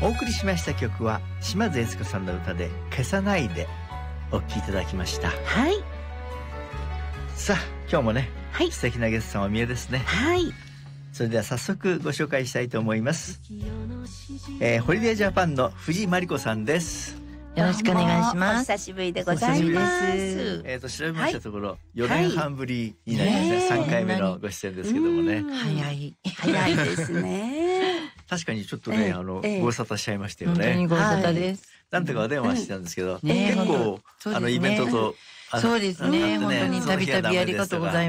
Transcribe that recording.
お送りしました曲は島津悦子さんの歌で消さないでお聴きいただきました。 はい。 さあ今日もね、 はい、 素敵なゲストさんお見えですね。 はい。 それでは早速ご紹介したいと思います。ホリデージャパンの藤真理子さんです。 よろしくお願いします。 お久しぶりでございます。 調べましたところ、4年半ぶりになりますね。3回目のご出演ですけどもね。 早いですね。 確かにちょっとね、ご無沙汰しちゃいましたよね。 本当にご無沙汰です。 なんとかお電話してたんですけど、結構イベントとそうですね。本当にたびたびありがとうございます。